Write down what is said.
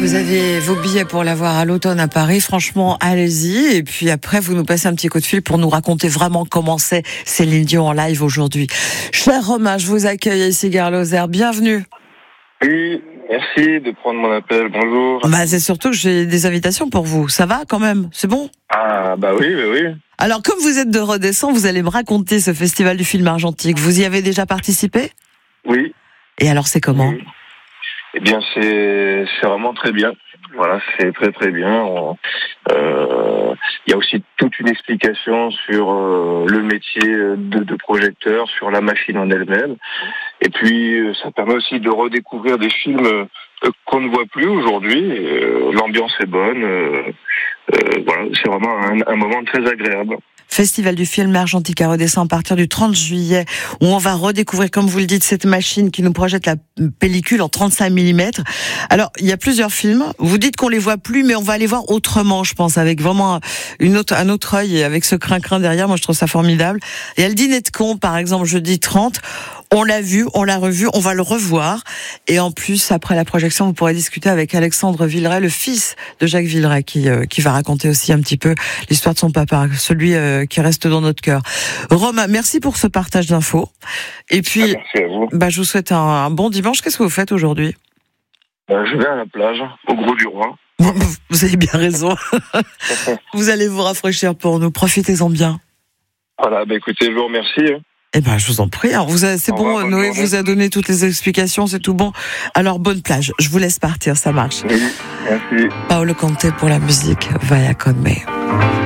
vous avez vos billets pour la voir à l'automne à Paris, franchement, allez-y. Et puis après, vous nous passez un petit coup de fil pour nous raconter vraiment comment c'est Céline Dion en live aujourd'hui. Cher Romain, je vous accueille ici, Gare Lozère. Bienvenue. Oui, merci de prendre mon appel. Bonjour. C'est surtout que j'ai des invitations pour vous. Ça va quand même? C'est bon? Ah, oui. Alors, comme vous êtes de Redescend, vous allez me raconter ce festival du film argentique. Vous y avez déjà participé? Oui. Et alors, c'est comment? Oui. Eh bien, c'est vraiment très bien. Voilà, c'est très très bien. Il y a aussi toute une explication sur le métier de projecteur, sur la machine en elle-même. Et puis, ça permet aussi de redécouvrir des films qu'on ne voit plus aujourd'hui. L'ambiance est bonne. Voilà, c'est vraiment un moment très agréable. Festival du film argentique à Redescend à partir du 30 juillet, où on va redécouvrir, comme vous le dites, cette machine qui nous projette la pellicule en 35 mm. Alors, il y a plusieurs films. Vous dites qu'on les voit plus, mais on va les voir autrement, je pense, avec vraiment un autre œil et avec ce crin-crin derrière. Moi, je trouve ça formidable. Il y a le dîner de cons, par exemple, jeudi 30. On l'a vu, on l'a revu, on va le revoir. Et en plus, après la projection, vous pourrez discuter avec Alexandre Villeray, le fils de Jacques Villeray, qui va raconter aussi un petit peu l'histoire de son papa, celui qui reste dans notre cœur. Romain, merci pour ce partage d'infos. Et puis, merci à vous. Je vous souhaite un bon dimanche. Qu'est-ce que vous faites aujourd'hui? Je vais à la plage, au Gros du Roi. Vous avez bien raison. Vous allez vous rafraîchir pour nous. Profitez-en bien. Voilà, écoutez, je vous remercie. Je vous en prie. C'est bon, Noé vous a donné toutes les explications, c'est tout bon. Alors, bonne plage. Je vous laisse partir, ça marche. Oui, merci. Paolo Conte pour la musique. Vaya con me.